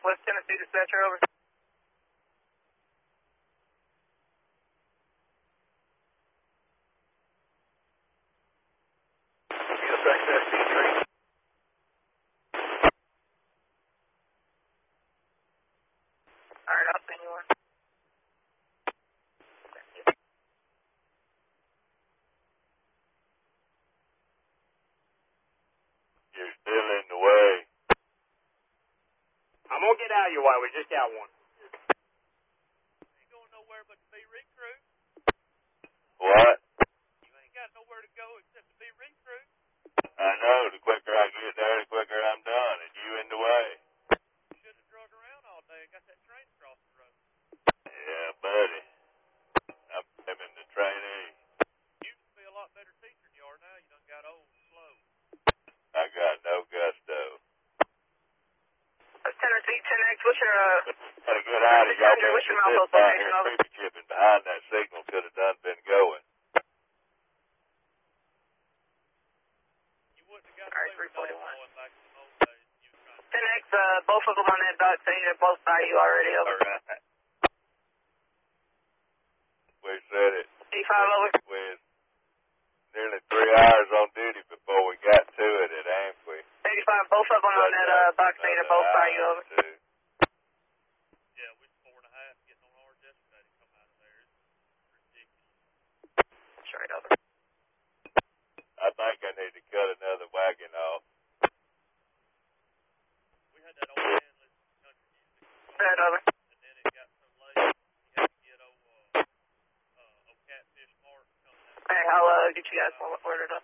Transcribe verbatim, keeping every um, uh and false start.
West Tennessee dispatcher, over. Alright, I'll send you one. You're still in the way. I'm gonna get out of your way. We just got one. Ain't going nowhere but to be recruit. What? You ain't got nowhere to go except to be recruit. I know. The quicker I get there, the quicker I'm done. And you in the way. Should have drug around all day and got that train across the road. Yeah, buddy. I'm blaming the trainee. You used to be a lot better teacher than you are now. You done got old and slow. I got no gusto. West Tennessee, ten X, what's your, uh... Gotta get out of y'all. What's your This mouth down location, here over? creepy chipping behind that signal could have done been going. You wouldn't have got Alright, away with three that forty-one. going back in the old days. You was trying to... ten X, uh, both of them on that dot scene, they're both by you already, over. All right. We said it. eighty-five, over. With nearly three hours on duty before we got to it at Amqui. eighty-five, both of them on that, uh, box scene are both by you, over. Too. Yeah, we was four and a half getting on ours yesterday to come out of there. It's ridiculous. Straight over. I think I need to cut another wagon off. We had that old man listen to country music. Straight over. And then it got so late, he had to get old, uh, uh, old Catfish Mark to come down. Alright, I'll, uh, get you guys ordered up.